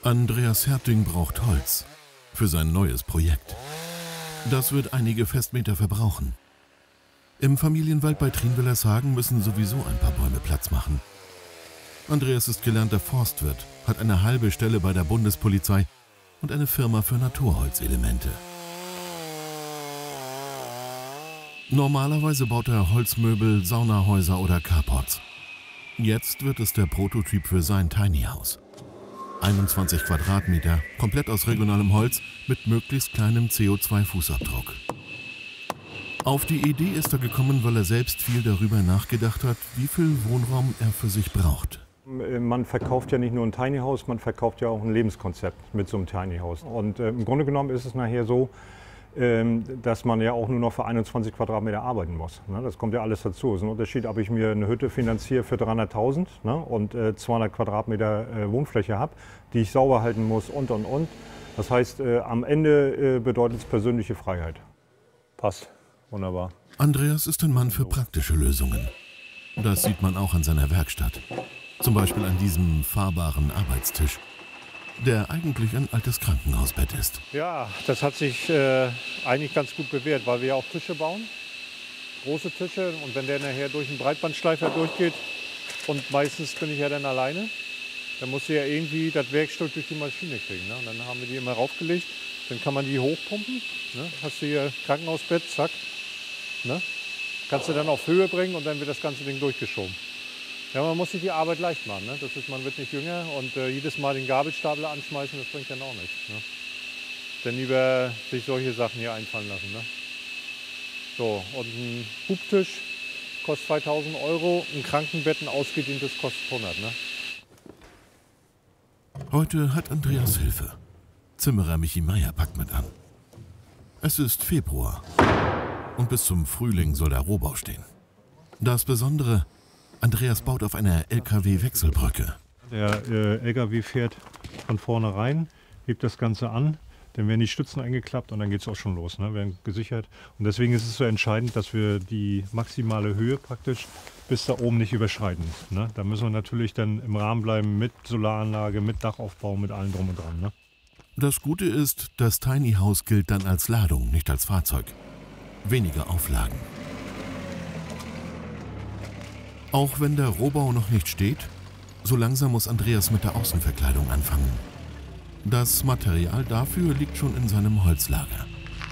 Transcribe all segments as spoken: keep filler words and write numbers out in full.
Andreas Herting braucht Holz für sein neues Projekt. Das wird einige Festmeter verbrauchen. Im Familienwald bei Trienwillershagen müssen sowieso ein paar Bäume Platz machen. Andreas ist gelernter Forstwirt, hat eine halbe Stelle bei der Bundespolizei und eine Firma für Naturholzelemente. Normalerweise baut er Holzmöbel, Saunahäuser oder Carports. Jetzt wird es der Prototyp für sein Tiny House. einundzwanzig Quadratmeter, komplett aus regionalem Holz mit möglichst kleinem C O zwei Fußabdruck. Auf die Idee ist er gekommen, weil er selbst viel darüber nachgedacht hat, wie viel Wohnraum er für sich braucht. Man verkauft ja nicht nur ein Tiny House, man verkauft ja auch ein Lebenskonzept mit so einem Tiny House. Und äh, im Grunde genommen ist es nachher so, ähm, dass man ja auch nur noch für einundzwanzig Quadratmeter arbeiten muss. Ne? Das kommt ja alles dazu. Es ist ein Unterschied, ob ich mir eine Hütte finanziere für dreihunderttausend, ne? und äh, zweihundert Quadratmeter äh, Wohnfläche habe, die ich sauber halten muss und und und. Das heißt, äh, am Ende äh, bedeutet es persönliche Freiheit. Passt. Wunderbar. Andreas ist ein Mann für praktische Lösungen. Das sieht man auch an seiner Werkstatt. Zum Beispiel an diesem fahrbaren Arbeitstisch, der eigentlich ein altes Krankenhausbett ist. Ja, das hat sich äh, eigentlich ganz gut bewährt, weil wir ja auch Tische bauen. Große Tische. Und wenn der nachher durch einen Breitbandschleifer durchgeht, und meistens bin ich ja dann alleine, dann muss ich ja irgendwie das Werkstück durch die Maschine kriegen. Ne? Und dann haben wir die immer raufgelegt. Dann kann man die hochpumpen. Ne? Hast du hier Krankenhausbett, zack. Ne? Kannst du dann auf Höhe bringen und dann wird das ganze Ding durchgeschoben. Ja, man muss sich die Arbeit leicht machen. Ne? Das ist, man wird nicht jünger und äh, jedes Mal den Gabelstapler anschmeißen, das bringt dann auch nichts. Ne? Dann lieber sich solche Sachen hier einfallen lassen. Ne? So, und ein Hubtisch kostet zweitausend Euro, ein Krankenbett, ein ausgedehntes kostet hundert. Ne? Heute hat Andreas Hilfe. Zimmerer Michi Meier packt mit an. Es ist Februar und bis zum Frühling soll der Rohbau stehen. Das Besondere: Andreas baut auf einer L K W-Wechselbrücke. Der äh, L K W fährt von vorne rein, hebt das Ganze an, dann werden die Stützen eingeklappt und dann geht es auch schon los, ne? Werden gesichert. Und deswegen ist es so entscheidend, dass wir die maximale Höhe praktisch bis da oben nicht überschreiten. Ne? Da müssen wir natürlich dann im Rahmen bleiben mit Solaranlage, mit Dachaufbau, mit allem drum und dran. Ne? Das Gute ist, das Tiny House gilt dann als Ladung, nicht als Fahrzeug. Weniger Auflagen. Auch wenn der Rohbau noch nicht steht, so langsam muss Andreas mit der Außenverkleidung anfangen. Das Material dafür liegt schon in seinem Holzlager.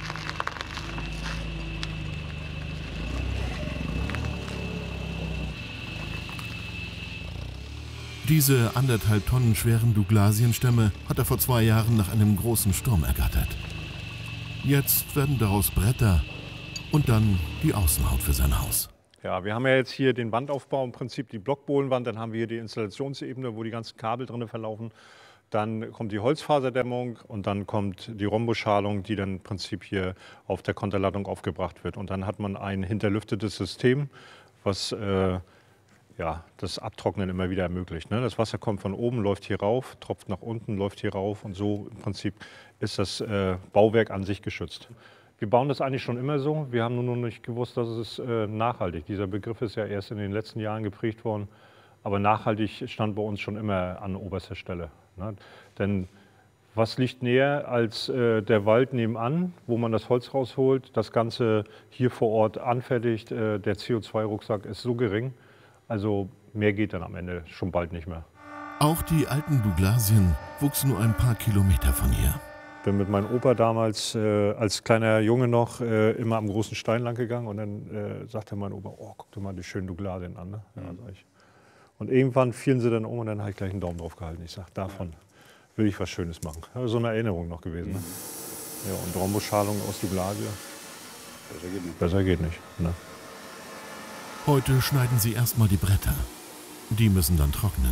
Diese anderthalb Tonnen schweren Douglasienstämme hat er vor zwei Jahren nach einem großen Sturm ergattert. Jetzt werden daraus Bretter und dann die Außenhaut für sein Haus. Ja, wir haben ja jetzt hier den Wandaufbau, im Prinzip die Blockbohlenwand, dann haben wir hier die Installationsebene, wo die ganzen Kabel drin verlaufen. Dann kommt die Holzfaserdämmung und dann kommt die Rhombusschalung, die dann im Prinzip hier auf der Konterladung aufgebracht wird. Und dann hat man ein hinterlüftetes System, was äh, ja, das Abtrocknen immer wieder ermöglicht. Ne? Das Wasser kommt von oben, läuft hier rauf, tropft nach unten, läuft hier rauf und so im Prinzip ist das äh, Bauwerk an sich geschützt. Wir bauen das eigentlich schon immer so. Wir haben nur noch nicht gewusst, dass es äh, nachhaltig. Dieser Begriff ist ja erst in den letzten Jahren geprägt worden. Aber nachhaltig stand bei uns schon immer an oberster Stelle. Ne? Denn was liegt näher als äh, der Wald nebenan, wo man das Holz rausholt, das Ganze hier vor Ort anfertigt. Äh, der C O zwei Rucksack ist so gering, also mehr geht dann am Ende schon bald nicht mehr. Auch die alten Douglasien wuchsen nur ein paar Kilometer von hier. Ich bin mit meinem Opa damals äh, als kleiner Junge noch äh, immer am großen Stein lang gegangen und dann äh, sagte mein Opa, oh, guck dir mal die schönen Douglasien an. Ne? Ja, sag ich. Und irgendwann fielen sie dann um und dann habe ich gleich einen Daumen drauf gehalten. Ich sage, davon will ich was Schönes machen. So eine Erinnerung noch gewesen. Ne? Ja, und Rhombusschalung aus Douglasie. Besser geht nicht. Besser geht nicht. Ne? Heute schneiden sie erstmal die Bretter. Die müssen dann trocknen.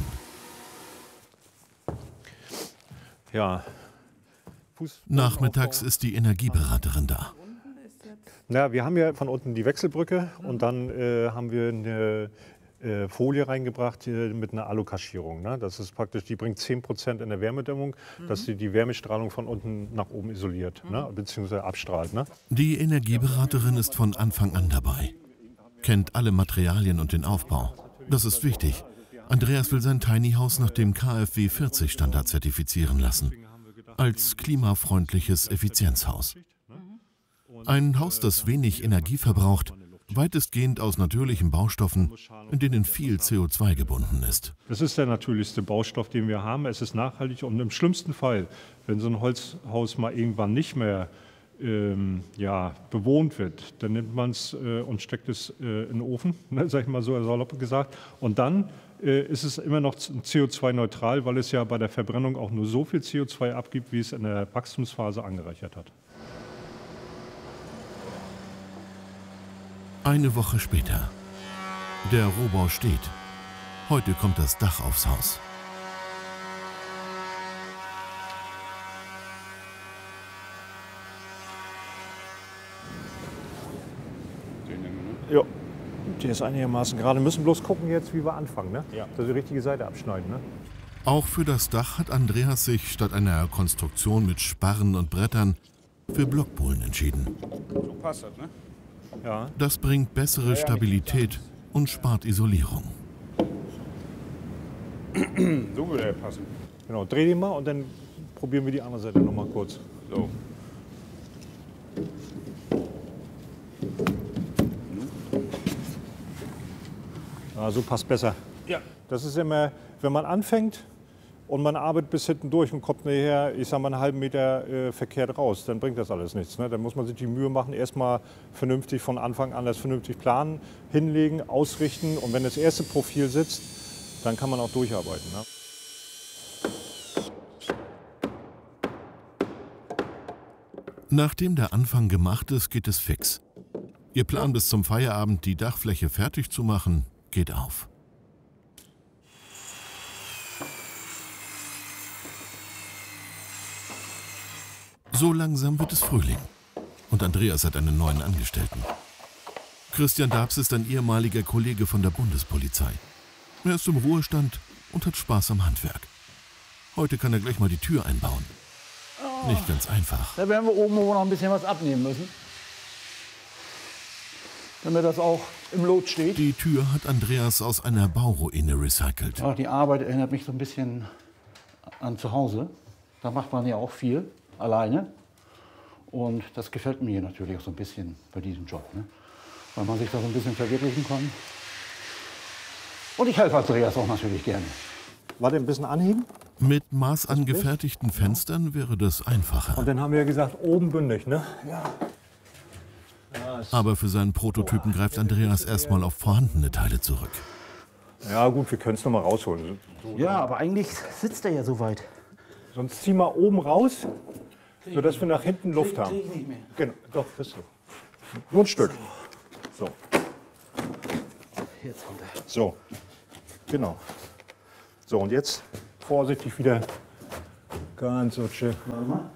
Ja. Nachmittags ist die Energieberaterin da. Na, wir haben ja von unten die Wechselbrücke und dann äh, haben wir eine äh, Folie reingebracht äh, mit einer Alukaschierung. Ne? Das ist praktisch, die bringt zehn Prozent in der Wärmedämmung, mhm. dass sie die Wärmestrahlung von unten nach oben isoliert, mhm. ne? beziehungsweise abstrahlt. Ne? Die Energieberaterin ist von Anfang an dabei. Kennt alle Materialien und den Aufbau. Das ist wichtig, Andreas will sein Tiny House nach dem K f W vierzig Standard zertifizieren lassen. Als klimafreundliches Effizienzhaus. Ein Haus, das wenig Energie verbraucht, weitestgehend aus natürlichen Baustoffen, in denen viel C O zwei gebunden ist. Das ist der natürlichste Baustoff, den wir haben. Es ist nachhaltig und im schlimmsten Fall, wenn so ein Holzhaus mal irgendwann nicht mehr ähm, ja, bewohnt wird, dann nimmt man es äh, und steckt es äh, in den Ofen, ne, sag ich mal so salopp gesagt. Und dann äh, ist es immer noch C O zwei neutral, weil es ja bei der Verbrennung auch nur so viel C O zwei abgibt, wie es in der Wachstumsphase angereichert hat. Eine Woche später. Der Rohbau steht. Heute kommt das Dach aufs Haus. Ja, der ist einigermaßen gerade. Wir müssen bloß gucken jetzt, wie wir anfangen, ne? Ja. Dass wir die richtige Seite abschneiden. Ne? Auch für das Dach hat Andreas sich statt einer Konstruktion mit Sparren und Brettern für Blockbohlen entschieden. So passt das, ne? Ja. Das bringt bessere Stabilität und spart Isolierung. So würde er passen. Genau, dreh den mal und dann probieren wir die andere Seite noch mal kurz. So. Ah, so passt besser. Ja. Das ist immer, wenn man anfängt und man arbeitet bis hinten durch und kommt nachher, ich sag mal, einen halben Meter äh, verkehrt raus, dann bringt das alles nichts. Ne? Dann muss man sich die Mühe machen, erstmal vernünftig von Anfang an das vernünftig planen, hinlegen, ausrichten und wenn das erste Profil sitzt, dann kann man auch durcharbeiten. Ne? Nachdem der Anfang gemacht ist, geht es fix. Ihr Plan, bis zum Feierabend die Dachfläche fertig zu machen, geht auf. So langsam wird es Frühling. Und Andreas hat einen neuen Angestellten. Christian Darbs ist ein ehemaliger Kollege von der Bundespolizei. Er ist im Ruhestand und hat Spaß am Handwerk. Heute kann er gleich mal die Tür einbauen. Nicht ganz einfach. Da werden wir oben noch ein bisschen was abnehmen müssen, damit das auch im Lot steht. Die Tür hat Andreas aus einer Bauruine recycelt. Ja, die Arbeit erinnert mich so ein bisschen an zu Hause. Da macht man ja auch viel alleine. Und das gefällt mir natürlich auch so ein bisschen bei diesem Job, ne? Weil man sich da so ein bisschen verwirklichen kann. Und ich helfe Andreas auch natürlich gerne. Warte, ein bisschen anheben. Mit maßangefertigten Fenstern wäre das einfacher. Und dann haben wir ja gesagt, oben bündig, ne? Ja. Aber für seinen Prototypen greift Andreas erstmal auf vorhandene Teile zurück. Ja gut, wir können es noch mal rausholen. Ja, aber eigentlich sitzt er ja so weit. Sonst zieh mal oben raus, sodass wir nach hinten Luft haben. Krieg ich nicht mehr. Genau, doch, das ist so. Nur ein Stück. So, Jetzt runter. so, genau. So, und jetzt vorsichtig wieder ganz so schön. Warte mal.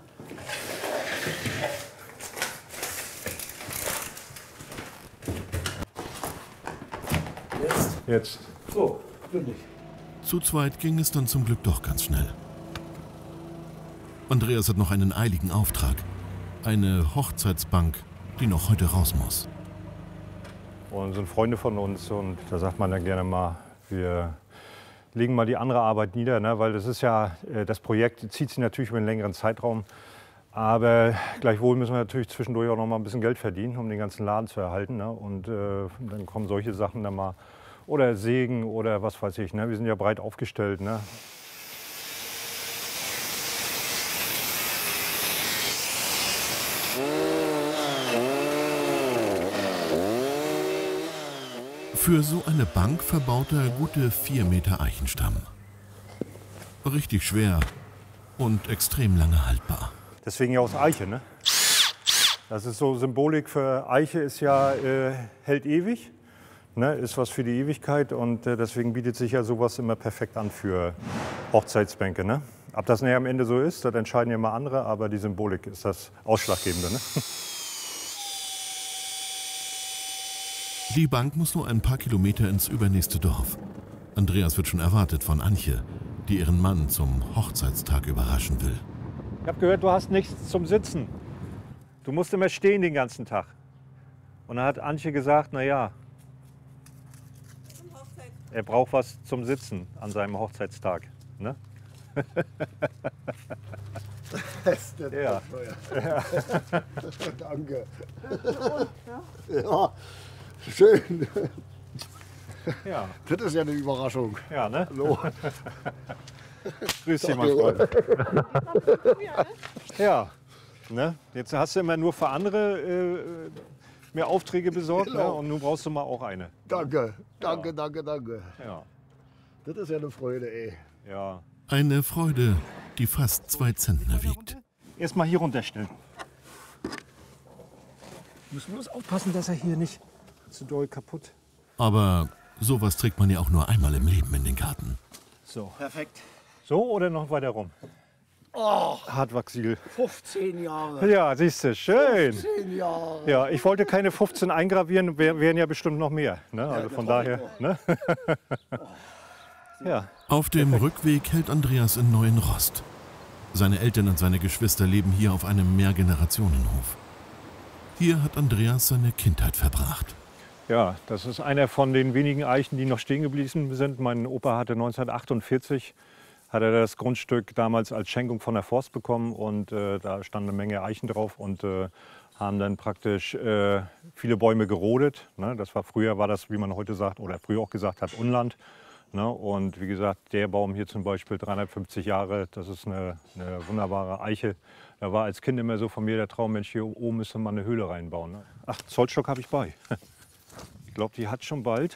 Jetzt. Jetzt. So, bündig. Zu zweit ging es dann zum Glück doch ganz schnell. Andreas hat noch einen eiligen Auftrag. Eine Hochzeitsbank, die noch heute raus muss. Und sind Freunde von uns und da sagt man dann gerne mal, wir legen mal die andere Arbeit nieder, ne? Weil das ist ja, das Projekt zieht sich natürlich über einen längeren Zeitraum. Aber gleichwohl müssen wir natürlich zwischendurch auch noch mal ein bisschen Geld verdienen, um den ganzen Laden zu erhalten. Ne? Und äh, dann kommen solche Sachen dann mal, oder Sägen oder was weiß ich. Ne? Wir sind ja breit aufgestellt. Ne? Für so eine Bank verbaut er gute vier Meter Eichenstamm. Richtig schwer und extrem lange haltbar. Deswegen ja aus Eiche. Ne? Das ist so Symbolik für Eiche, ist ja, äh, hält ewig, ne? Ist was für die Ewigkeit und äh, deswegen bietet sich ja sowas immer perfekt an für Hochzeitsbänke. Ne? Ob das näher am Ende so ist, das entscheiden ja mal andere, aber die Symbolik ist das Ausschlaggebende. Ne? Die Bank muss nur ein paar Kilometer ins übernächste Dorf. Andreas wird schon erwartet von Antje, die ihren Mann zum Hochzeitstag überraschen will. Ich habe gehört, du hast nichts zum Sitzen. Du musst immer stehen den ganzen Tag. Und dann hat Antje gesagt, na ja. Zum Hochzeitstag Er braucht was zum Sitzen an seinem Hochzeitstag. Ne? Das ist der Ja. ja. Danke. Ja, schön. Ja, Das ist ja eine Überraschung. ja, ne? So. Grüß dich, mein Freund. Ja, ne? Jetzt hast du immer nur für andere äh, mir Aufträge besorgt, Genau. ne? Und nun brauchst du mal auch eine. Danke, danke, danke, danke. Ja, Das ist ja eine Freude, ey. ja. Eine Freude, die fast zwei Zentner wiegt. Erstmal hier runterstellen. Müssen bloß aufpassen, dass er hier nicht zu doll kaputt. Aber sowas trägt man ja auch nur einmal im Leben in den Garten. So. Perfekt. So oder noch weiter rum? Oh, Hartwachsiegel. fünfzehn Jahre. Ja, siehst du, schön. zehn Jahre. Ja, ich wollte keine fünfzehn eingravieren, wär, wären ja bestimmt noch mehr. Ne? Also von daher. Ne? Ja, Auf dem Rückweg hält Andreas in Neuenrost. Seine Eltern und seine Geschwister leben hier auf einem Mehrgenerationenhof. Hier hat Andreas seine Kindheit verbracht. ja, das ist einer von den wenigen Eichen, die noch stehen geblieben sind. Mein Opa hatte neunzehnhundertachtundvierzig hat er das Grundstück damals als Schenkung von der Forst bekommen und äh, da stand eine Menge Eichen drauf und äh, haben dann praktisch äh, viele Bäume gerodet. Ne? Das war früher war das, wie man heute sagt oder früher auch gesagt hat, Unland. Ne? Und wie gesagt, der Baum hier zum Beispiel dreihundertfünfzig Jahre, das ist eine, eine wunderbare Eiche. Da war als Kind immer so von mir der Traum, Mensch, hier oben müsste man eine Höhle reinbauen. Ne? Ach, Zollstock habe ich bei. Ich glaube, die hat schon bald.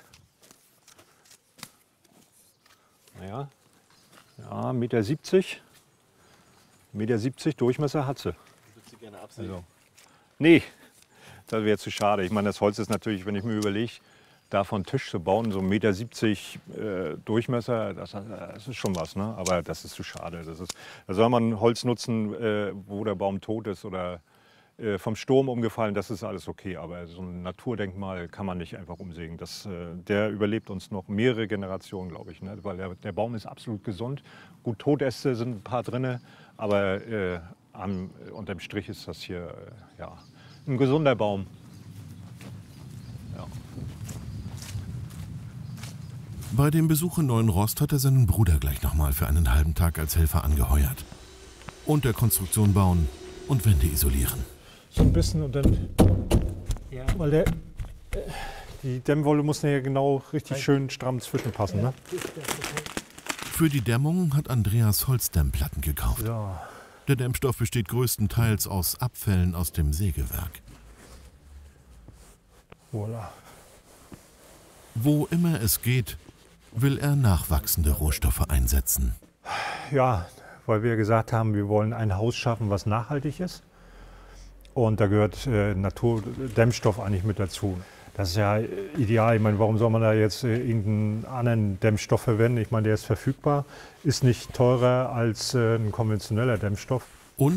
Naja, ja, eins Komma siebzig Meter. eins Komma siebzig Durchmesser hat sie. Würdest du gerne absägen? Also, nee, das wäre zu schade. Ich meine, das Holz ist natürlich, wenn ich mir überlege, davon einen Tisch zu bauen, so eins Komma siebzig Meter äh, Durchmesser, das, das ist schon was. Ne? Aber das ist zu schade. Das ist, da soll man Holz nutzen, äh, wo der Baum tot ist oder äh, vom Sturm umgefallen, das ist alles okay. Aber so ein Naturdenkmal kann man nicht einfach umsägen. Das, äh, der überlebt uns noch mehrere Generationen, glaube ich. Ne? Weil der, der Baum ist absolut gesund. Gut, Todäste sind ein paar drin, aber äh, am, unterm Strich ist das hier äh, ja, ein gesunder Baum. Ja. Bei dem Besuch in Neuenrost hat er seinen Bruder gleich nochmal für einen halben Tag als Helfer angeheuert. Unterkonstruktion bauen und Wände isolieren. So ein bisschen und dann, ja. Weil der, die Dämmwolle muss ja genau richtig schön stramm zwischenpassen. Ne? Für die Dämmung hat Andreas Holzdämmplatten gekauft. So. Der Dämmstoff besteht größtenteils aus Abfällen aus dem Sägewerk. Voilà. Wo immer es geht, will er nachwachsende Rohstoffe einsetzen. Ja, weil wir gesagt haben, wir wollen ein Haus schaffen, was nachhaltig ist. Und da gehört äh, Naturdämmstoff eigentlich mit dazu. Das ist ja ideal. Ich meine, warum soll man da jetzt äh, irgendeinen anderen Dämmstoff verwenden? Ich meine, der ist verfügbar, ist nicht teurer als äh, ein konventioneller Dämmstoff.